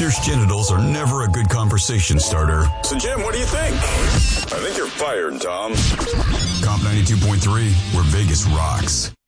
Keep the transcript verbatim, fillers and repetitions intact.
pierced genitals are never a good conversation starter. So, Jim, what do you think? I think you're fired, Tom. Comp ninety-two point three, where Vegas rocks.